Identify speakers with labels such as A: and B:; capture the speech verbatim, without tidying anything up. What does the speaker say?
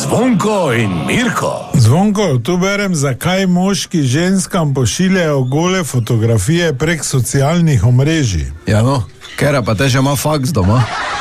A: Zvonko in Mirko.
B: Zvonko, tu berem, zakaj moški ženskam pošiljajo gole fotografije prek socialnih omrežij.
C: Ja no, ker pa te že ima faks doma.